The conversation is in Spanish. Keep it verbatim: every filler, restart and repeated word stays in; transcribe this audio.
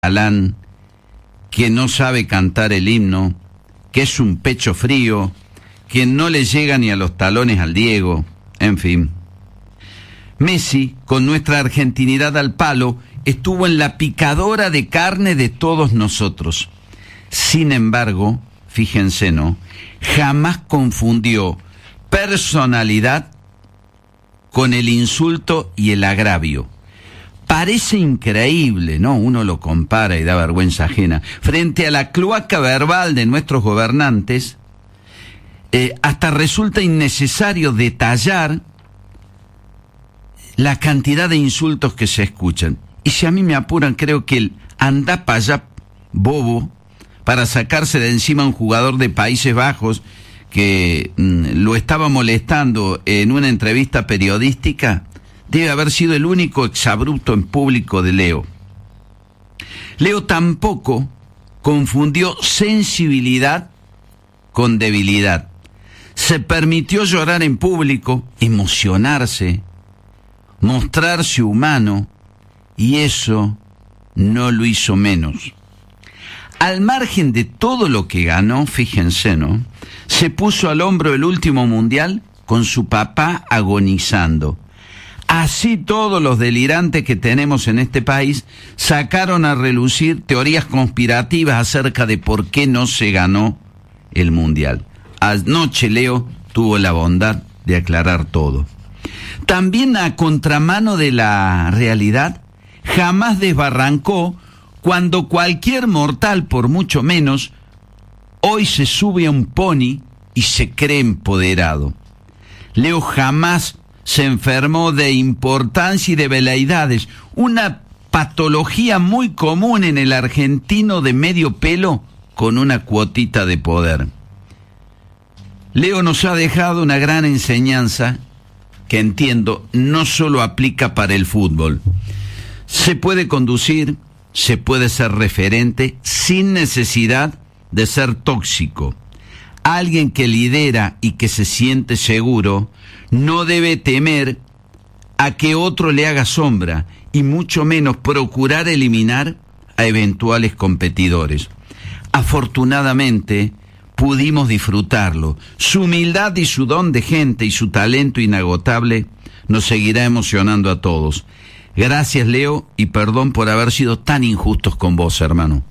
catalán, que no sabe cantar el himno, que es un pecho frío, que no le llega ni a los talones al Diego, en fin. Messi, con nuestra argentinidad al palo, estuvo en la picadora de carne de todos nosotros. Sin embargo, fíjense, ¿no? Jamás confundió personalidad con el insulto y el agravio. Parece increíble, ¿no? Uno lo compara y da vergüenza ajena. Frente a la cloaca verbal de nuestros gobernantes, eh, hasta resulta innecesario detallar la cantidad de insultos que se escuchan. Y si a mí me apuran, creo que el anda pa' allá, bobo, para sacarse de encima a un jugador de Países Bajos que mmm, lo estaba molestando en una entrevista periodística, debe haber sido el único exabrupto en público de Leo. Leo tampoco confundió sensibilidad con debilidad. Se permitió llorar en público, emocionarse, mostrarse humano, y eso no lo hizo menos. Al margen de todo lo que ganó, fíjense, ¿no? Se puso al hombro el último mundial con su papá agonizando. Así todos los delirantes que tenemos en este país sacaron a relucir teorías conspirativas acerca de por qué no se ganó el mundial. Anoche Leo tuvo la bondad de aclarar todo. También, a contramano de la realidad, jamás desbarrancó cuando cualquier mortal, por mucho menos, hoy se sube a un pony y se cree empoderado. Leo jamás se enfermó de importancia y de veleidades, una patología muy común en el argentino de medio pelo con una cuotita de poder. Leo nos ha dejado una gran enseñanza que, entiendo, no solo aplica para el fútbol. Se puede conducir, se puede ser referente sin necesidad de ser tóxico. Alguien que lidera y que se siente seguro no debe temer a que otro le haga sombra y mucho menos procurar eliminar a eventuales competidores. Afortunadamente pudimos disfrutarlo. Su humildad y su don de gente y su talento inagotable nos seguirá emocionando a todos. Gracias, Leo, y perdón por haber sido tan injustos con vos, hermano.